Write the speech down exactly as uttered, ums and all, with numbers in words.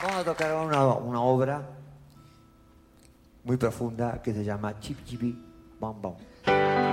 Vamos a tocar una, una obra muy profunda que se llama Chip Chipi Bam Bam.